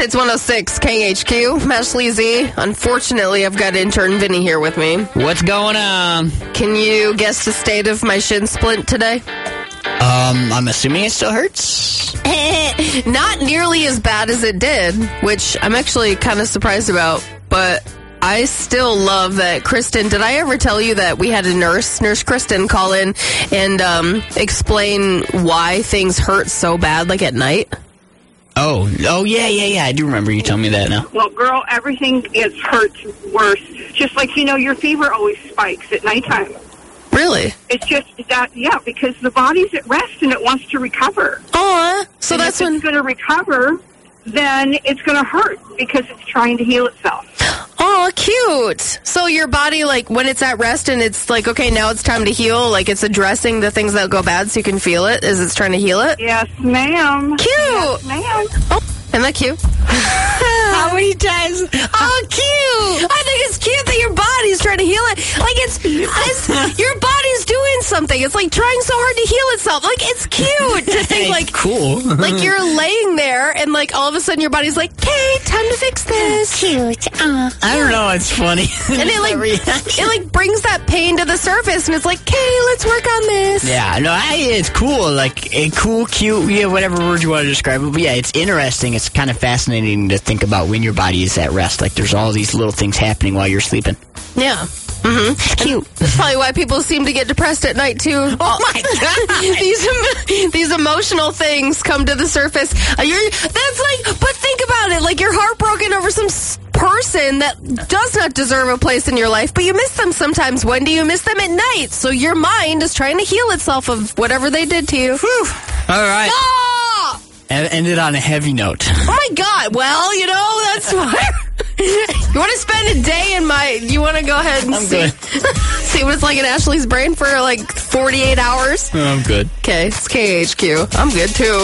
Hits 106, KHQ, Ashley Z. Unfortunately, I've got intern Vinny here with me. What's going on? Can you guess the state of my shin splint today? I'm assuming it still hurts? Not nearly as bad as it did, which I'm actually kind of surprised about, but I still love that Kristen, did I ever tell you that we had a nurse Kristen, call in and explain why things hurt so bad, like at night? Oh, yeah. I do remember you telling me that now. Well, girl, everything hurts worse. Just like, your fever always spikes at nighttime. Really? It's just that, because the body's at rest and it wants to recover. Aw, so and that's if it's going to recover, then it's going to hurt because it's trying to heal itself. Oh, cute. So your body, like, when it's at rest and it's like, okay, now it's time to heal, like it's addressing the things that go bad so you can feel it as it's trying to heal it? Yes, ma'am. Cute. Yes, ma'am. Oh, isn't that cute? How many times? Oh, cute. I think it's cute that your body's trying to heal it. Like, it's your body's doing something. It's like trying so hard to heal itself. Like, it's cute to think, like, cool. Like, you're laying there and, like, all of a sudden your body's like, okay, time to fix this. Cute. I don't know. It's funny. And it brings that pain to the surface and it's like, okay, let's work on this. Yeah, no, it's cool. Like, cool, cute, whatever word you want to describe it. But yeah, it's interesting. It's kind of fascinating to think about when your body is at rest. Like, there's all these little things happening while you're sleeping. Yeah. Mm-hmm. It's cute. That's probably why people seem to get depressed at night, too. Oh, my God. These emotional things come to the surface. But think about it. Like, you're heartbroken over some person that does not deserve a place in your life, but you miss them sometimes. When do you miss them? At night. So your mind is trying to heal itself of whatever they did to you. Whew. All right. Ah! Ended on a heavy note. Oh, my God. Well, that's why. You want to spend a day in you want to go ahead and see what it's like in Ashley's brain for like 48 hours? I'm good. Okay, it's KHQ. I'm good too.